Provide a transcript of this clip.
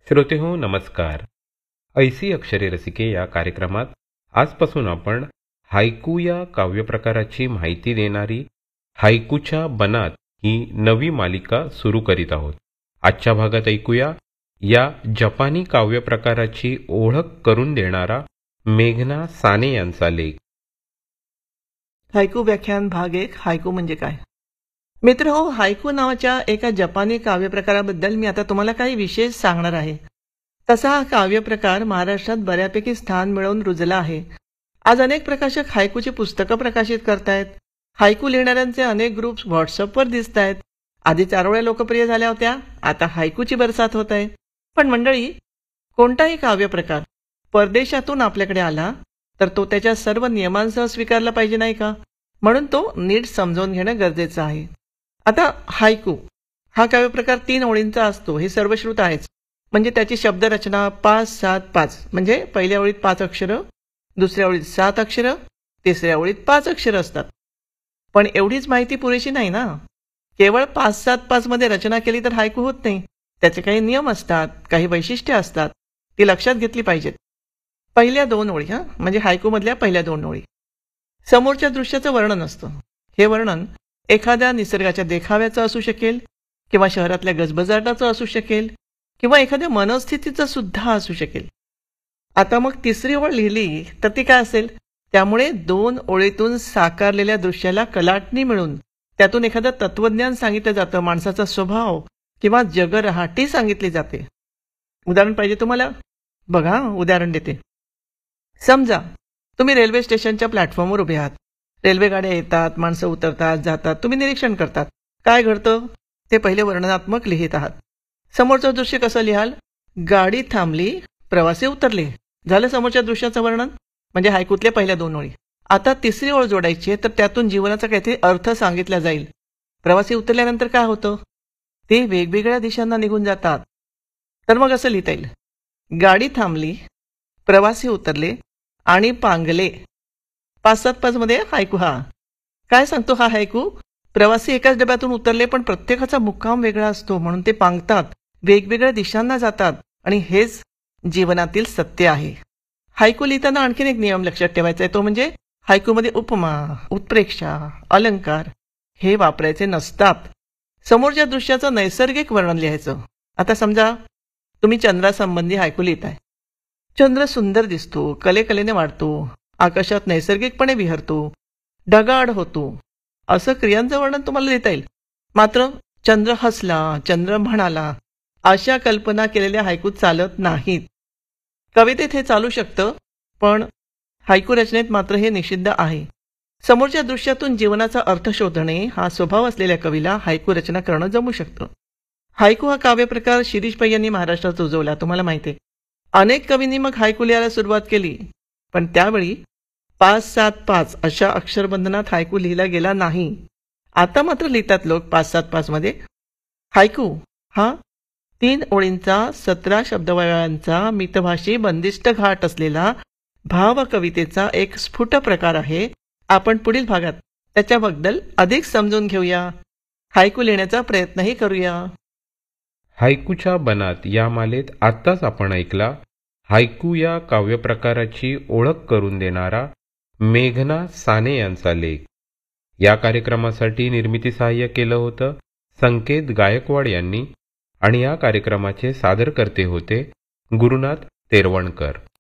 श्रोते हो नमस्कार. ऐसी अक्षरे रसिके या कार्यक्रमात आजपासून आपण हायकू या काव्यप्रकाराची माहिती देणारी हायकूच्या बनात ही नवी मालिका सुरू करीत आहोत. आजच्या भागात ऐकूया या जपानी काव्यप्रकाराची ओळख करून देणारा मेघना साने यांचा लेख. हायकू व्याख्यान भाग 1. हायकू म्हणजे काय? मित्र हो, हायकू नावाच्या एका जपानी काव्यप्रकाराबद्दल मी आता तुम्हाला काही विशेष सांगणार आहे. तसा हा काव्यप्रकार महाराष्ट्रात बऱ्यापैकी स्थान मिळवून रुजला आहे. आज अनेक प्रकाशक हायकूची पुस्तकं प्रकाशित करतायत. हायकू लिहिणाऱ्यांचे अनेक ग्रुप्स व्हॉट्सअपवर दिसत आहेत. आधी चारोळ्या लोकप्रिय झाल्या होत्या, आता हायकूची बरसात होत आहे. पण मंडळी, कोणताही काव्यप्रकार परदेशातून आपल्याकडे आला तर तो त्याच्या सर्व नियमांसह स्वीकारला पाहिजे, नाही का? म्हणून तो नीट समजावून घेणं गरजेचं आहे. आता हायकू हा काव्यप्रकार 3 ओळींचा असतो, हे सर्वश्रुत आहेच. म्हणजे त्याची शब्दरचना 5-7-5, म्हणजे पहिल्या ओळीत 5 अक्षरं, दुसऱ्या ओळीत 7 अक्षरं, तिसऱ्या ओळीत 5 अक्षरं असतात. पण एवढीच माहिती पुरेशी नाही ना. केवळ 5-7-5 मध्ये रचना केली तर हायकू होत नाही. त्याचे काही नियम असतात, काही वैशिष्ट्ये असतात, ती लक्षात घेतली पाहिजेत. पहिल्या 2 ओळी म्हणजे हायकूमधल्या पहिल्या 2 ओळी समोरच्या दृश्याचं वर्णन असतं. हे वर्णन एखाद्या निसर्गाच्या देखाव्याचं असू शकेल, किंवा शहरातल्या गजबजाटाचं असू शकेल, किंवा एखाद्या मनस्थितीचं सुद्धा असू शकेल. आता मग तिसरी ओळ लिहिली तर ती काय असेल? त्यामुळे 2 ओळीतून साकारलेल्या दृश्याला कलाटणी मिळून त्यातून एखादं तत्वज्ञान सांगितलं जातं, माणसाचा स्वभाव किंवा जगरहाटी सांगितली जाते. उदाहरण पाहिजे तुम्हाला? बघा, उदाहरण देते. समजा तुम्ही रेल्वे स्टेशनच्या प्लॅटफॉर्मवर उभे आहात. रेल्वे गाड्या येतात, माणसं उतरतात, जातात. तुम्ही निरीक्षण करतात. काय घडतं ते पहिले वर्णनात्मक लिहित आहात. समोरचं दृश्य कसं लिहाल? गाडी थांबली, प्रवासी उतरले. झालं समोरच्या दृश्याचं वर्णन, म्हणजे हायकूतल्या पहिल्या 2 ओळी. आता तिसरी ओळ जोडायची आहे, तर त्यातून जीवनाचा काहीतरी अर्थ सांगितला जाईल. प्रवासी उतरल्यानंतर काय होतं? ते वेगवेगळ्या दिशांना निघून जातात. तर मग असं लिहिता येईल, गाडी थांबली, प्रवासी उतरले आणि पांगले. 5-7-5 मध्ये हायकू. काय सांगतो हा हायकू? प्रवासी एकाच डब्यातून उतरले, पण प्रत्येकाचा मुक्काम वेगळा असतो, म्हणून ते पांगतात, वेगवेगळ्या दिशांना जातात. आणि हेच जीवनातील सत्य आहे. हायकू लिहिताना आणखीन एक नियम लक्षात ठेवायचा आहे, तो म्हणजे हायकूमध्ये उपमा, उत्प्रेक्षा, अलंकार हे वापरायचे नसतात. समोरच्या दृश्याचं नैसर्गिक वर्णन लिहायचं. आता समजा तुम्ही चंद्रासंबंधी हायकू लिहिताय. चंद्र सुंदर दिसतो, कलेकलेने वाढतो, आकाशात नैसर्गिकपणे विहरतो, ढगाळ होतो, असं क्रियांचं वर्णन तुम्हाला लिहिता येईल. मात्र चंद्र हसला, चंद्र म्हणाला, अशा कल्पना केलेल्या हायकूत चालत नाहीत. कवितेत हे चालू शकतं, पण हायकू रचनेत मात्र हे निषिद्ध आहे. समोरच्या दृश्यातून जीवनाचा अर्थ शोधणे हा स्वभाव असलेल्या कवीला हायकू रचना करणं जमू शकतं. हायकू हा काव्यप्रकार शिरीष पै यांनी महाराष्ट्रात रुजवला, तुम्हाला माहिती आहे. अनेक कवींनी मग हायकू लिहायला सुरुवात केली, पण त्यावेळी 5-7-5 अशा अक्षरबंधनात हायकू लिहिला गेला नाही. आता मात्र लिहितात लोक 5-7-5 मध्ये. हायकू हा 3 ओळींचा 17 शब्दवळ्यांचा मितभाषी बंदिष्ट घाट असलेला भावकवितेचा एक स्फुट प्रकार आहे. आपण पुढील भागात त्याच्याबद्दल अधिक समजून घेऊया, हायकू लिहिण्याचा प्रयत्नही करूया. हायकूच्या बनात या मालेत आत्ताच आपण ऐकला हायकू या काव्यप्रकाराची ओळख करून देणारा मेघना साने यांचा लेख. या कार्यक्रमासाठी निर्मिती सहाय्य केलं होतं संकेत गायकवाड यांनी, आणि या कार्यक्रमाचे सादरकर्ते होते गुरुनाथ तेरवणकर.